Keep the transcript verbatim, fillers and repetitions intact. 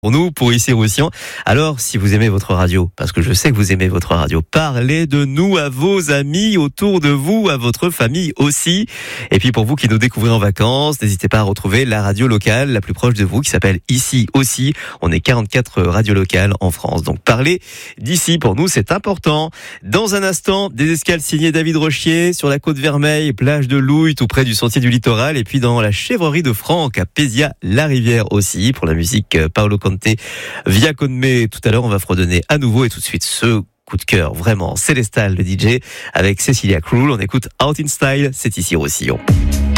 Pour nous, pour ici Roussillon. Alors, si vous aimez votre radio, parce que je sais que vous aimez votre radio, parlez de nous à vos amis autour de vous, à votre famille aussi. Et puis pour vous qui nous découvrez en vacances, n'hésitez pas à retrouver la radio locale la plus proche de vous qui s'appelle Ici aussi. On est quarante-quatre radios locales en France. Donc parlez d'ici, pour nous c'est important. Dans un instant, des escales signées David Rochier sur la côte Vermeille, plage de Louille, tout près du sentier du littoral. Et puis dans la chèvrerie de Franck à Pézia-la-Rivière aussi, pour la musique Paolo Conte. Via Conme, tout à l'heure on va fredonner à nouveau et tout de suite ce coup de cœur vraiment célestal le D J avec Cecilia Krull. On écoute Out in Style, c'est ici Roussillon.